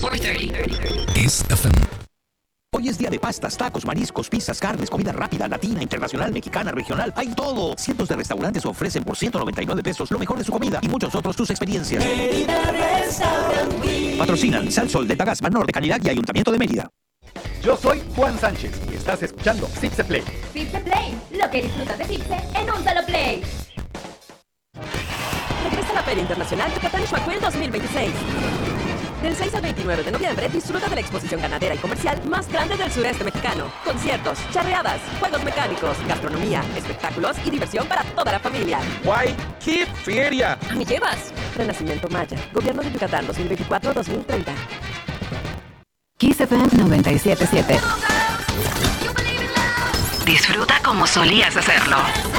4:30. Kiss FM. Hoy es día de pastas, tacos, mariscos, pizzas, carnes, comida rápida, latina, internacional, mexicana, regional. ¡Hay todo! Cientos de restaurantes ofrecen por 199 pesos lo mejor de su comida y muchos otros sus experiencias. Patrocinan Sal Sol de Tagas, Manor de Canidad y Ayuntamiento de Mérida. Yo soy Juan Sánchez y estás escuchando Zipse Play. Zipse Play, lo que disfrutas de Zipse en un solo play. Regresa a la Feria Internacional Yucatán Ixmaquil 2026. Del 6 al 29 de noviembre disfruta de la exposición ganadera y comercial más grande del sureste mexicano. Conciertos, charreadas, juegos mecánicos, gastronomía, espectáculos y diversión para toda la familia. ¡Guay! ¡Qué feria! ¿A mí llevas? Renacimiento Maya, Gobierno de Yucatán 2024-2030. Kiss FM 97.7. Disfruta como solías hacerlo.